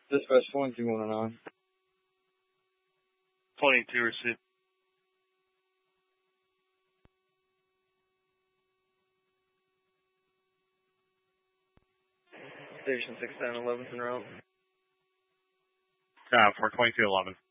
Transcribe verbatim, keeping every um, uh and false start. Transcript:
Dispatch twenty-two one oh nine. twenty-two received. Station six nine eleven's en route. Uh, for twenty-two eleven.